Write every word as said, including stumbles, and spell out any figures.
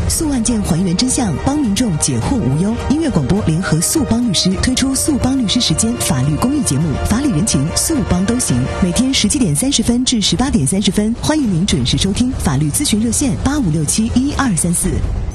诉案件还原真相，帮民众解惑无忧。音乐广播联合速帮律师推出速帮律师时间法律公益节目，法理人情速帮都行。每天十七点三十分至十八点三十分，欢迎您准时收听。法律咨询热线八五六七一二三四。